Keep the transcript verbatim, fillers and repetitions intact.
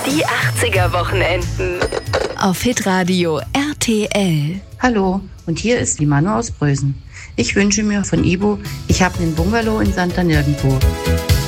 Die achtziger-Wochenenden. Auf Hitradio R T L. Hallo, und hier ist die Manu aus Prösen. Ich wünsche mir von Ibo, ich habe einen Bungalow in Santa Nirgendwo.